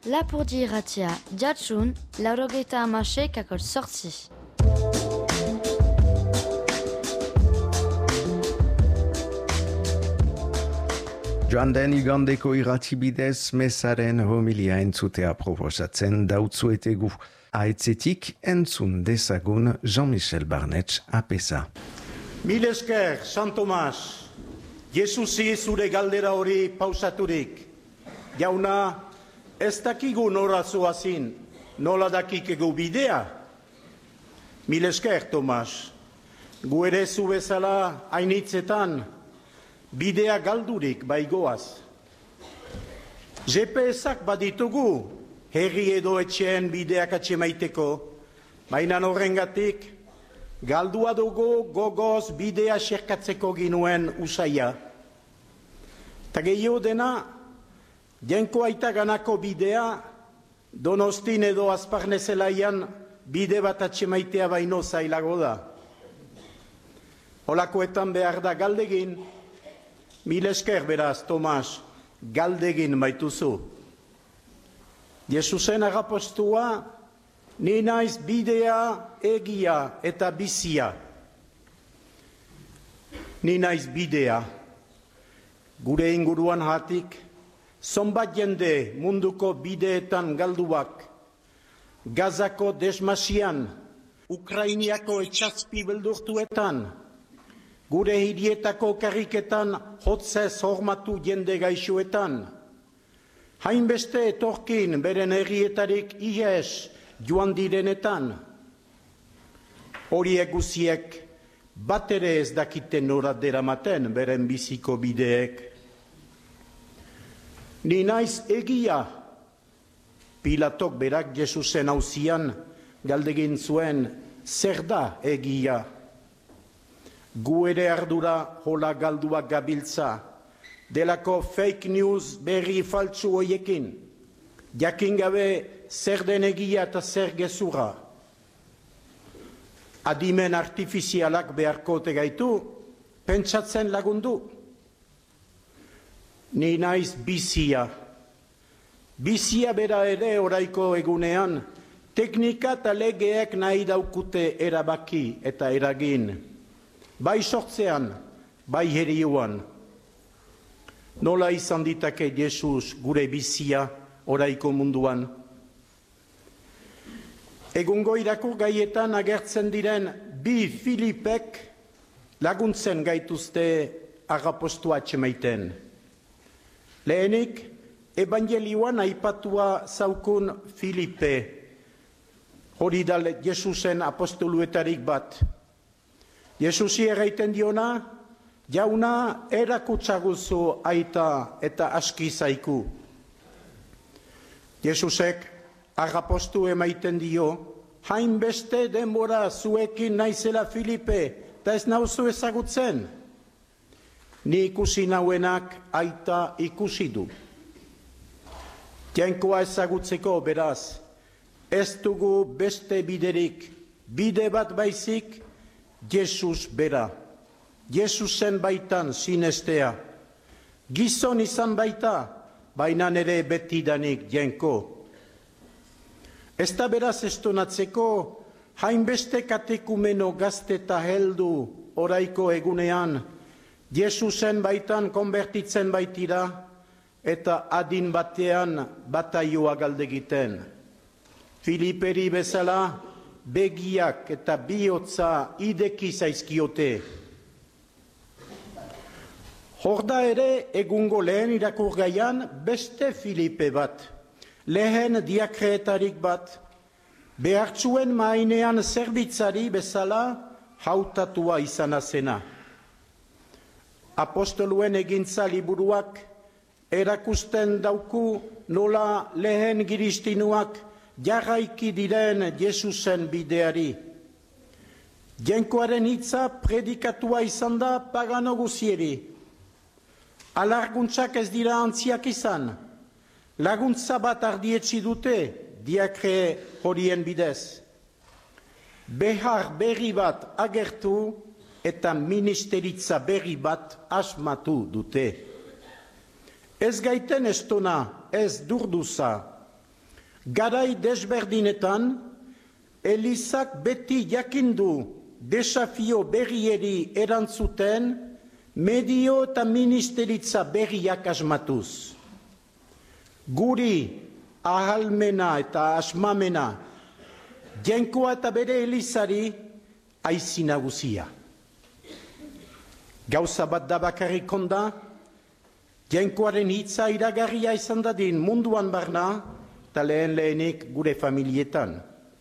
Lapurdi irratia, jatsun, 96,8 sortzi. Joan den igandeko irratibidez mesaren homilia entzutea proposatzen dautzuetegu. Aetzetik entzun dezagun Jean-Michel Barnetx apesa. Mil esker, San Tomas, Jesusi zure galdera hori pausaturik. Jauna, ez dakigu nora zoazin, nola dakikegu bidea. Mil esker, Tomas, gu ere zu bezala hainitzetan, bidea galdurik baigoaz. GPS-ak baditugu, herri edo etxeen bideak atxemaiteko, baina horrengatik, galdua dugu gogoz bidea xerkatzeko ginuen usaia. Ta gehiago dena, jenko aita ganako bidea, Donostin edo Azparnezelaian bide bat atxemaitea baino zailago da. Holakoetan behar da galdegin, mil esker beraz, Tomas, galdegin baituzu. Jesusen agapostua, ni naiz bidea, egia eta bizia. Ni naiz bidea. Gure inguruan hatik, zonbat jende munduko bideetan galduak, Gazako desmasian, Ukrainiako etxazpi beldurtuetan, gure hirietako karriketan hotzez hormatu jende gaixoetan, hainbeste etorkin beren herrietarik ihes joan direnetan, horiek guziek bat ere ez dakiten nora deramaten beren biziko bideek. Ni naiz egia, Pilatok berak Jesusen auzian galdegin zuen zer da egia. Gu ere ardura hola galduak gabiltza, delako fake news berri faltsu hoiekin, jakin gabe zer den egia eta zer gezurra. Adimen artifizialak beharko gaitu, pentsatzen lagundu. Ni naiz bizia. Bizia bera ere oraiko egunean, teknika eta legeek nahi daukute erabaki eta eragin. Bai sortzean, bai herioan. Nola izan ditake Jesus gure bizia oraiko munduan? Egungo irakur gaietan agertzen diren bi Filipek laguntzen gaituzte agapostua atxemaiten. Lehenik, evangelioan aipatua zaukun Filipe, hori da Jesusen apostoluetarik bat. Jesusi erraiten diona, jauna erakutsaguzu aita eta aski zaiku. Jesusek agapostu emaiten dio, hainbeste denbora zuekin naizela Filipe, eta ez nauzu ezagutzen. Ni ikusi nauenak aita ikusi du. Jainkoa ezagutzeko beraz, ez dugu beste biderik, bide bat baizik, Jesus bera. Jesusen baitan sinestea. Gizon izan baita, baina nere betidanik jainko. Ez da beraz estonatzeko, hainbeste katekumeno gazte eta heldu oraiko egunean, Jesusen baitan konbertitzen baitira, eta adin batean bataioa galdegiten. Filiperi bezala, begiak eta bihotza ideki zaizkiote. Horda ere egungo lehen irakurgaian beste Filipe bat, lehen diakreetarik bat, behartzuen mainean zerbitzari bezala hautatua izana zena. Apostoluen egintza liburuak erakusten dauku nola lehen giristinuak jarraiki diren Jesusen bideari. Jenkoaren hitza predikatua izan da pagano guzieri. Alarguntzak ez dira antziak izan. Laguntza bat ardietsi dute diakre horien bidez. Behar berri bat agertu eta ministeritza berri bat asmatu dute. Ez gaiten estona, ez durduza, Garai desberdinetan, Elizak beti jakindu desafio berrieri erantzuten, medio eta ministeritza berriak asmatuz. Guri ahalmena eta asmamena, Jainkoa eta bere Elizari aizi nagusia. Gauza bat da bakarrik onda, Jainkoaren hitza iragarria izan dadin munduan barna, eta lehenik gure familietan.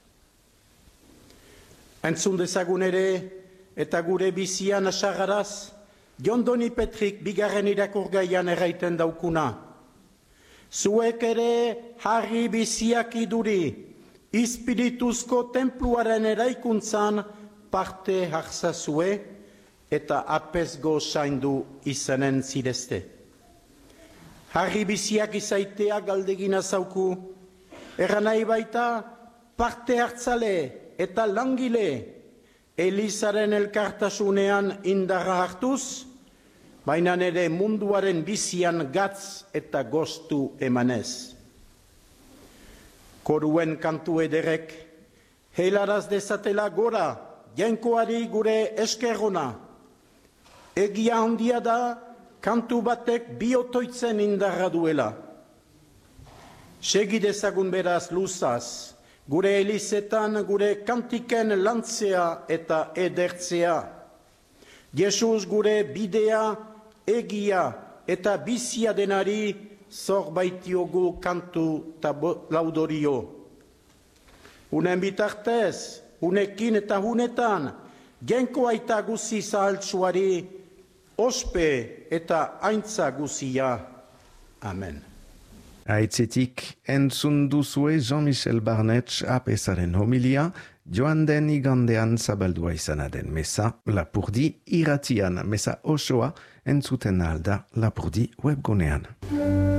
Entzun dezagun ere, eta gure bizian asagaraz, Jon Doni Petrik bigarren irakurgaian erraiten daukuna. Zuek ere harri biziak iduri, Ispirituzko tenpluaren eraikuntzan parte hartzazue eta apesgo zaindu izanen zirezte. Harri biziak izaitea galdegina zauku, erranai baita parte hartzale eta langile Elizaren elkartasunean indarra hartuz, baina ere munduaren bizian gatz eta gostu emanez. Koruen kantu ederek, helaraz dezatela gora, Jainkoari gure eskerrona. Egia handia da, kantu batek biotoitzen indarra duela. Segi dezagun beraz luzaz, gure Elizetan gure kantiken lantzea eta edertzea. Jesus gure bidea, egia eta bizia denari, zor baitiogu kantu eta laudorio. Unen bitartez, unekin eta hunetan, Jainkoa eta guzi zahaltsuari, ospe eta aintza guzia. Amen. Aitzetik entzun duzue Jean-Michel Barnetx apesaren homilia, joan den igandean zabaldua izana den mesa Lapurdi irratian, mesa osoa entzuten alda Lapurdi webgunean.